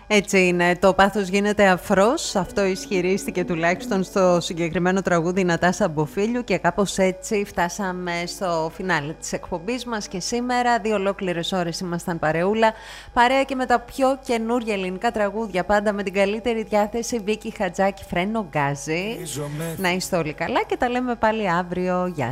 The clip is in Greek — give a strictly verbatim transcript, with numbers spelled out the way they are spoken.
Έτσι είναι, το πάθος γίνεται αφρός, αυτό ισχυρίστηκε τουλάχιστον στο συγκεκριμένο τραγούδι Νατάσα Μποφίλιου και κάπως έτσι φτάσαμε στο φινάλε της εκπομπής μας και σήμερα δύο ολόκληρες ώρες ήμασταν παρεούλα, παρέα και με τα πιο καινούργια ελληνικά τραγούδια, πάντα με την καλύτερη διάθεση. Βίκη Χατζάκη, Φρένο Γκάζι. Να είστε όλοι καλά και τα λέμε πάλι αύριο. Γεια